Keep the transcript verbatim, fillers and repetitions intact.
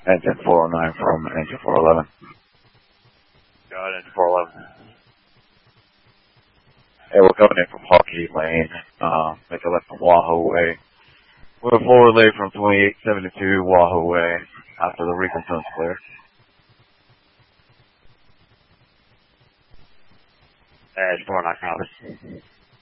Engine four oh nine from engine four eleven. Got engine four eleven. Hey, we're coming in from Hawkeye Lane, uh, make a left from Wahoo Way. We're forward lane from twenty-eight seventy-two Wahoo Way after the Recon Sun's clear. Engine four oh nine, copy.